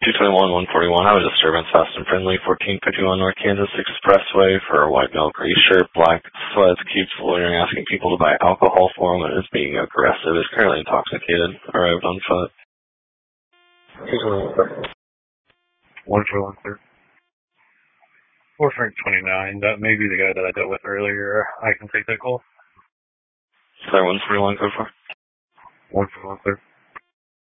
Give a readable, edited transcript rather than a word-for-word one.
221, 141, have a disturbance, fast and friendly, 1451 North Kansas Expressway for a white male, gray shirt, black sweats, keeps loitering, asking people to buy alcohol for him, and is being aggressive, is currently intoxicated, arrived on foot. 141, sir. 4 Frank 29, that may be the guy that I dealt with earlier. I can take that call. Sorry, 141, code 4. 141, sir.